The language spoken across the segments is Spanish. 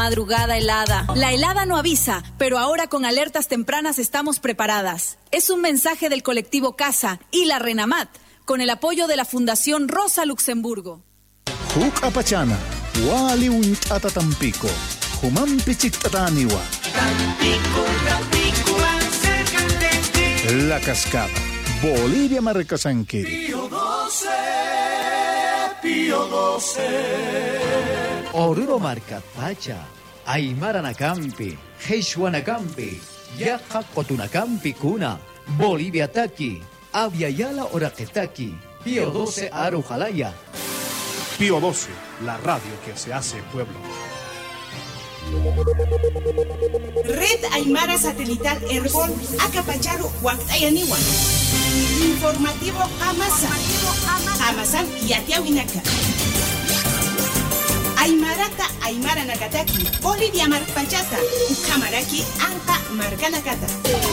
Madrugada helada. La helada no avisa, pero ahora con alertas tempranas estamos preparadas. Es un mensaje del colectivo Casa y la Renamat, con el apoyo de la Fundación Rosa Luxemburgo. Huk apachana, wali un Tampico, humampichik tataniwa. Tampico, Tampico, más cerca de ti. La Cascada, Bolivia Marcasanquiri. Pío 12, Pío 12. Oruro marca pacha, Aymara Nakampi, Heishua Nakampi, Yaja Cotunakampi Kuna, Bolivia Taki, Aviala Oraquetaki, Pío 12 Arujalaya. Pío 12, la radio que se hace pueblo. Red Aymara Satelital Ergol, Acapacharu, Huactayaniwa. Informativo Hamasan y Atiawinaka. Aymarata Aymara Nakataki, Bolivia Marpachata, Ukamaraki, Anta Marganakata.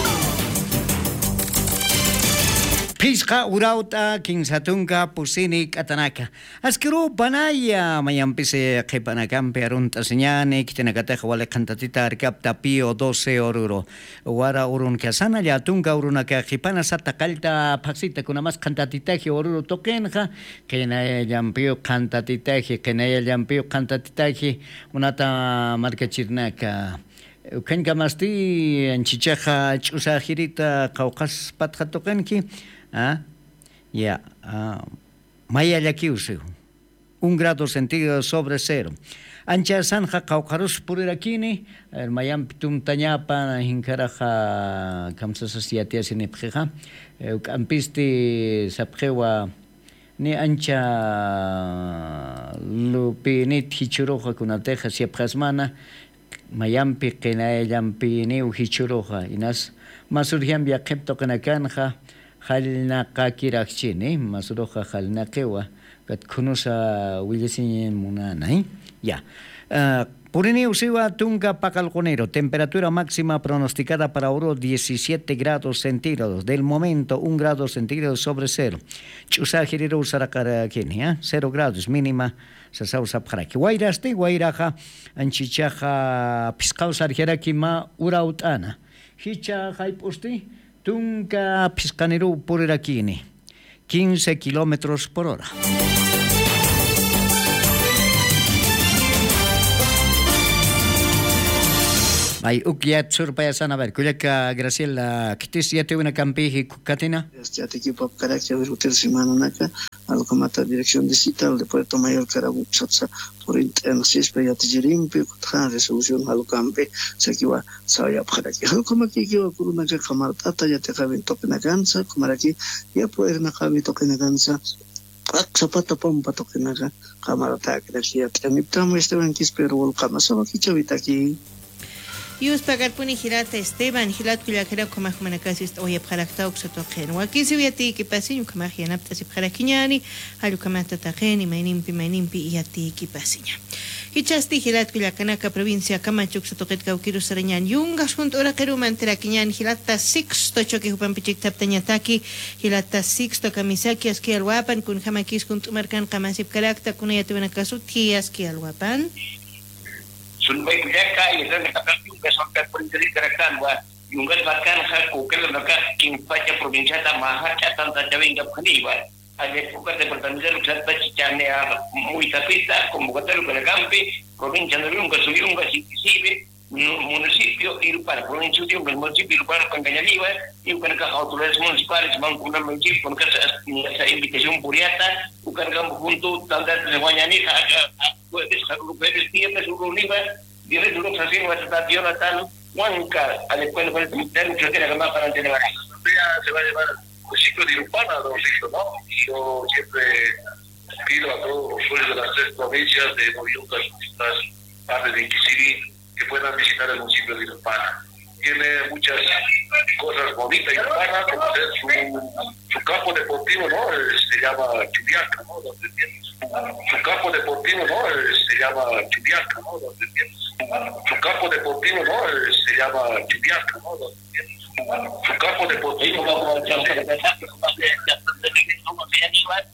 Pisqa urauta kinsatunka pusini katanaka. Askiru banaya mayampise qipanakampi arunta señane kitinakataqa wale kantatita arkapta Pío 12 oruro. Wara urun kasana yatunka urunaka qipana sata kalta paksita kunamas kantatitaji oruro tokenja kenaya yampio kantatitaji kenaya yampio kantatitaji unata markachirnaka. Kenka masti anchichaja chusajirita qawqas patqa tokenki. Maya Yakiusiu, 1 grado centígrado sobre cero. Ancha Sanja Caucarus Purirakini, el Mayam Pitum Tañapa, Hinkaraja, Kamsasasiatia Sinipja, Campisti Sapjewa, ni Ancha Lupinit Hichuroja, Kunateja, Siapjasmana, Mayampi, Kenayampi, Neu Hichuroja, Inas, Masurjam Yakepto Kanakanja. Halna kakirakchini masroja halna kewa kat kunusa wilesin munana ya Purini usiwa tunga pacalconero, temperatura máxima pronosticada para oro 17 grados centígrados, del momento 1 grado centígrado sobre cero. Chusajiriro usaracarakini, 0 grados mínima sasausa paraki. Guairasti guairaja anchichaja piscausarjeraki ma urautana. Hicha haipusti tunga piscanero purirakini, 15 kilómetros por hora. Ay, ukiat surpaya sana ver, kulaka Graciela, kitis ya te una campi kukatina. Ya te equipo carácter de hotel semana naka, algo como la dirección digital de Puerto Mayor Carabuchatsa por interno sispe ya te jirimpe kuthan resolución algo campe, se que va saya para que algo como que yo por una que camarata ya te cabe toque na gansa, como aquí ya puede na cabe toque na gansa. Zapata pompa toque na camarata que ya te aniptamo este banquis pero kama sama kichavita aquí. Yus pagar puni Hilata Esteban, Hilat Kulakera, Komahmanakasis, Oya Parakta, Oxotogen. Wakisiviati, Kipasin, Komahianapta, Siparakiani, Alukamata Tajeni, Mainimpi, Yati, Kipasinya. Hichasti, Hilat Kulakanaka, provincia, Kamachuk, Sotoket, Kaukiru, Sarañan, Yungas, Juntora Keruman, Terakiñan, Hilata Sixto, Choki, Hupampichik, Taptañataki, Hilata Sixto, Kamisaki, Aski Alwapan, Kun Hamakis, Kun Tumarkan, Kamasip Karakta, Kunayatuanakasuti, Aski Alwapan. Sunbay kujaka ilan nakapag yung kasangkat po rin karaktan wa yung galbakan sa kukil na king pacha probinsya ta mahat at ang tatawing gap kaniwa aje pukat de pertanian sa pachicane muy tapita como gatero con campi provincia de Lunga subieron a Sisibe municipio Irupar provincia de un municipio Irupar con Cañaliva y con autoridades municipales van con un municipio con esa invitación puriata con junto tantas de mañanita puedes recuperar tiempo su univa dire dulu así no está Jonathan Huanca al después del ministerio que tiene que más para tener la se va a llevar el ciclo de Irupana ¿no? Yo siempre pido a todos los usuarios de las 3 provincias de Moyuca las partes de Inquisirí que puedan visitar el municipio de Irupana. Tiene muchas cosas bonitas Irupana, como su campo deportivo, ¿no? Se llama Chubiaca, ¿no? Donde tiene su campo deportivo, ¿no? Se llama Chubiaca, ¿no? Donde tiene su campo deportivo, ¿no? Se llama Chubiaca, ¿no? Donde tiene su campo deportivo, ¿no?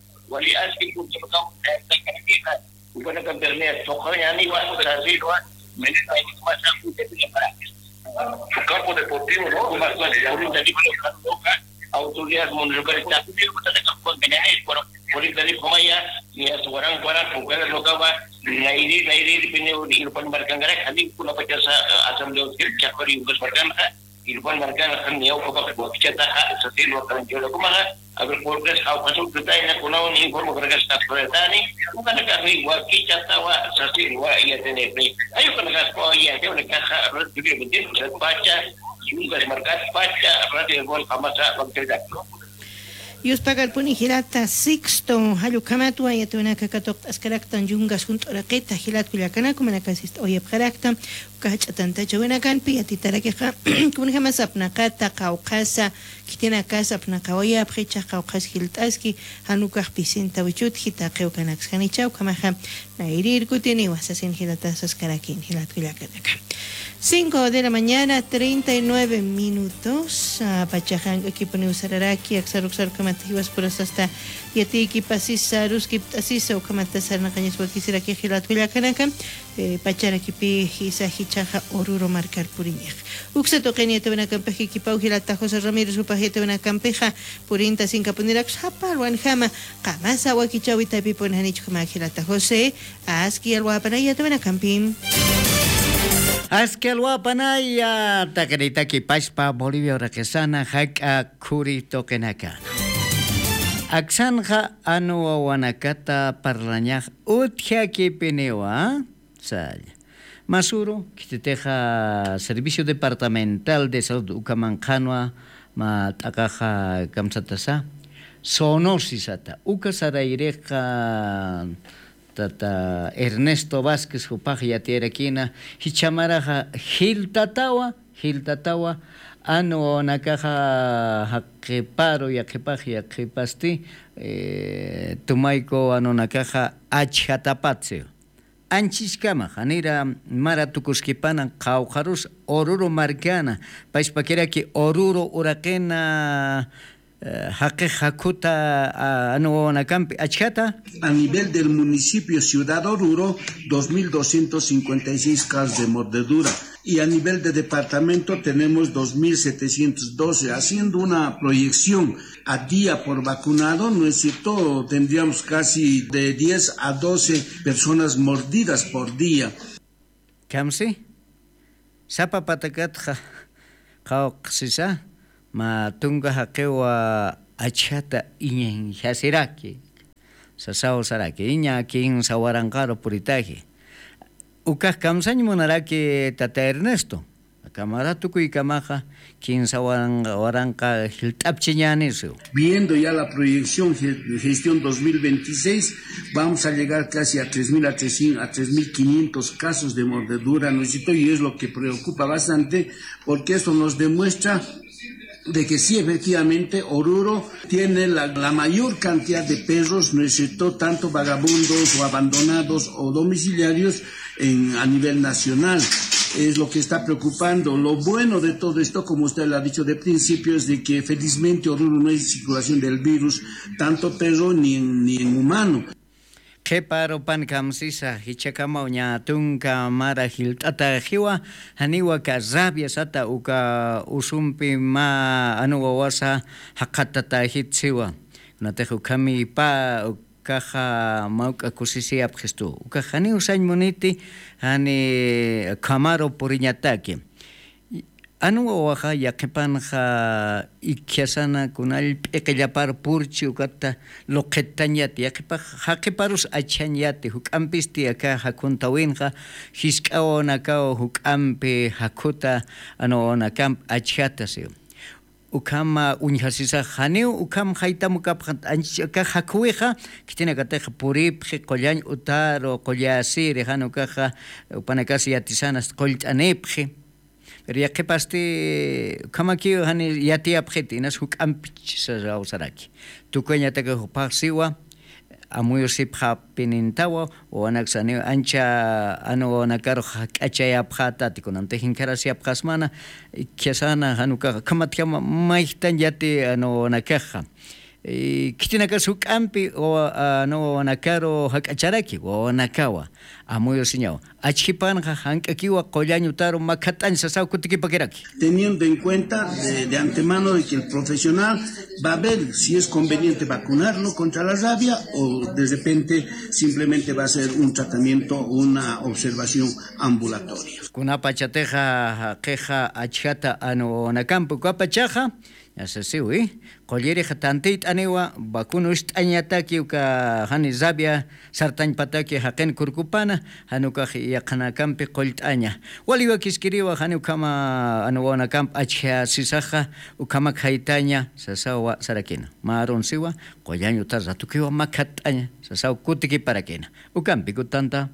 Bueno, menena ini masa usted punya para su campo deportivo, ¿no? Más vale, ahorita digo loca, autoridades municipales está pidiendo que se con Benenes, pero ahorita digo Maya, ni a su guarán, porque lo acaba Nairi, pineo y lo pueden marcar ahí, una pachasa asamblea que chacori un desmarcana, y lo pueden marcar a Neo, porque chata, así lo acaban yo lo comaja, a ver por qué es a paso que está en la cuna, ni informo que está por el Dani, un canaca igual que chataba, así igual y a tener. Hay un canaca ya que una caja, recibir se pacha, y un desmarcar pacha, radio de gol jamás a banqueta. Yus pagar puni hilata sixto halu kamatu ayatu na kakatok askaraktan jungas junto raketa hilat kulakana kuma nakasist oyep karakta ukachatan tachawena kan piati tarakeha kun hamasap nakata qawqasa kitina kasap nakawaya precha qawqas hiltaski hanukah pisenta wichut hita qewkanax kanichau kamaha nairir kutini wasasin hilatas askarakin hilat kulakana 5 de la mañana, 39 minutos. Pachajan, equipo Neusararaki, Axaruxar, Kamatibas, por hasta Yatiki, Pasisa, Ruski, Asisa, o Kamatasar, Nakañas, Bakisira, Kijilat, Villacanaka, Pacharakipi, Hisa, Hichaja, Oruro, Marcar, Puriñej. Uxato, Keniete, una campeja, Kipau, Hilata, José Ramírez, Upajete, una campeja, Purinta, Sin Capunirax, Japal, Wanjama, Kamasa, Wakichawita, Pipo, Hanich, Hilata, José, Aski, Alwapanaya, una campim. Askelwa panaya takarita ki paspa Bolivia rakesana haka kuri tokenaka. Aksanja anu wanakata parlanya utja ki pinewa sal. Masuro kititeja Servicio Departamental de Salud Ucamancanua ma takaja kamsatasa sonosisata ukasaraireja tata Ernesto Vázquez Jupaja Yatieraquina Hichamaraja Hiltatawa ano nakaja Hakeparo Yakepaja Yakepasti Tumaiko ano nakaja Achatapatse Anchiskama Janira Maratukuskipana Kaujarus Oruro Marcana Paispaquera que Oruro Huracana A nivel del municipio Ciudad Oruro, 2.256 casos de mordedura. Y a nivel de departamento tenemos 2.712, haciendo una proyección a día por vacunado, no es cierto, tendríamos casi de 10 a 12 personas mordidas por día. ¿Camsi? ¿Sapa patakatja? ¿Kauxisa? Ma tunga hakewa achata iñen hasiraki sasao saraki iña kin sawarangaro puritaji ukas kamsañ monaraki tata Ernesto camaratu kuy kamaja kin sawaranka hiltapchiñanisu. Viendo ya la proyección de gestión 2026, vamos a llegar casi a 3.000 a 3.500 casos de mordedura, ¿no es cierto? Y es lo que preocupa bastante, porque eso nos demuestra de que sí, efectivamente, Oruro tiene la mayor cantidad de perros, ¿no es cierto?, tanto vagabundos o abandonados o domiciliarios a nivel nacional. Es lo que está preocupando. Lo bueno de todo esto, como usted lo ha dicho de principio, es de que felizmente Oruro no hay circulación del virus, tanto perro ni en humano. Que paro pan kamsisa hichakama uña tunka mara hiltata hiwa haniwa ka rabia sata uka usumpi ma anuwawasa hakatata hitsiwa nateju kami pa ukaja mauka kusisi abgestu uka hani usañ moniti hani kamaro puriñataki anuwawaja yakipanja ikiasana kunal pequeñapar purchi ukata loqetañati yakiparus achañati hukampisti aka hakuntawinja hiskawonakao hukampi hakuta anoonakam achatasi ukama unhasisa haniu ukam haitamukapja aka hakuija kitinakateja puripje qollañ utaro qollasiri hanukaja upanakasi yatisanas qollt'anipje. Pero ya que paste, como aquí ya te abjeti, nas huk ampich sa usaraki. Tu coña te que hupasiwa, amuyo sipha pinintawa o anaxani ancha ano nakaro achaya abjata tikonante hinkara si abjasmana kiasana hanuka kamatiama maihtan yati ano nakaja. kitinaka sukampi o no nakaro hakacharaki o nakawa amoyo señao achhipan hankakiwa qollañutaro makatan sasau kutikipakeraki. Teniendo en cuenta de antemano de que el profesional va a ver si es conveniente vacunarlo contra la rabia o de repente simplemente va a ser un tratamiento, una observación ambulatoria. Kunapachateja queja achata ano nakampu kuapachaja asasiwi qolliri hatanteit anewa vacunush añataki uka hani zabia sartañ pataki haqen kurkupana hanuka yaqanakampi qollt'aña waliwa kiskiriwa hani ukama anuwana kamp achha sisaja ukama khaytaña sasawa sarakina maronsiwa qollañuta ratukiwa makhat'aña sasaw kutiki parakina ukampi kutanta.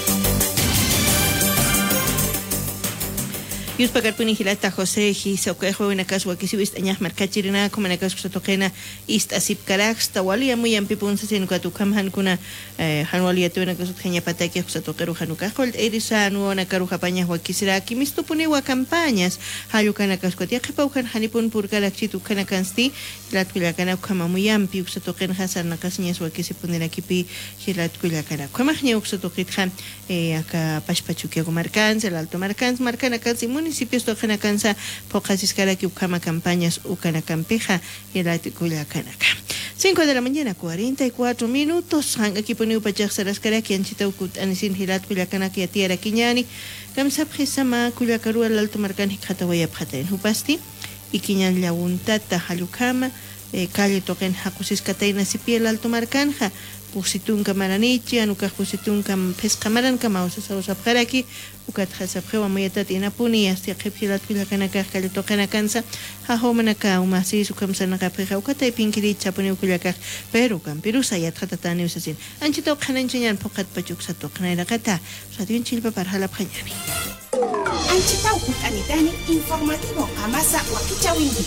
Yus pagarpuni hilata José Gisa okejo en acaso que si viste añas marcachirina como en acaso se toquena ist asip carax tawalia muy ampipunsa sin katukam hankuna hanwalia tu en acaso genia pataki se toquero hanuka hol erisa no na karuja pañas wakisira ki misto punewa campañas hayukana kaskotia que paukan hanipun purgalakchi tu kana kansti lat kulakana kama muy ampi se toquen hasan na kasñas wakisi poner aquí pi hilat kulakana como genia se toqithan acá pashpachukia comarcans el alto marcans marcana kansi municipios tocan cansa pocas escalas que ukama campañas ukana campeja y la Culiacanaka. 5 de la mañana 44 minutos aquí poniu pachar las cara que anchita ukut anisin hilat Culiacanaka y tierra quiñani kamsa presama Culiacaru el alto marcan hikatawaya pata en hupasti y quiñan la untata halukama calle toquen hakusis kataina sipi el alto marcanja pusitun kamaranichi anuka pusitun kam pescamaran kamausa sausa paraki ukat hasabrewa mayatat inapuni hasta qephilat Culiacanaka calle toquen cansa hahomanaka umasi sukamsana qapreja ukatay pinkiri chapuni Culiacac pero campirusa ya tratatani usasin anchito qhananchiñan poqat pachuk sa toqnaira qata radio chilpa parhala phañani anchita ukanitani informativo amasa wakichawindi.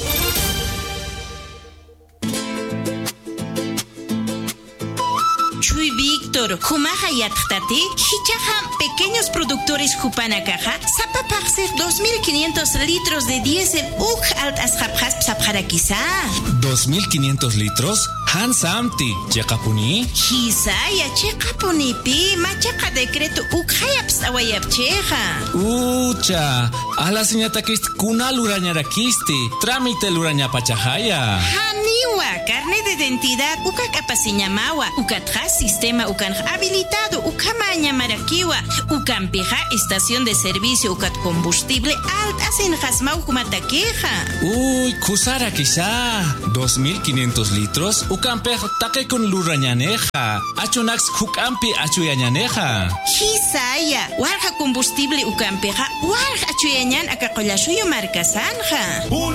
Chuy Víctor, Jumaja Yathtati, Hichaja, pequeños productores Jupanakaja, Zapapaxer 2.500 litros de diésel, Alt Asjapjas Zapjaraquiza. 2.500 litros? Hans Amti, Checapuni? Hisaya Checapuni pi, Machaca decreto Ukhayaps Awayapcheja. Ucha, a la señata Kist Kunal Urañarakisti, trámite Luraña Pachajaya. Haniwa, carne de identidad, Ukakapasiñamawa, Ukatras. Sistema ukan habilitado ukamaña marakiwa ukampeja estación de servicio ukat combustible alt asin hasmau kumatakeja. Uy, kusara quizá 2.500 litros ukampeja take con lurañaneja achunax hukampi achuyañaneja. Hisaya warja combustible ukampeja warja achuyañan akakolashuyo marcasanja.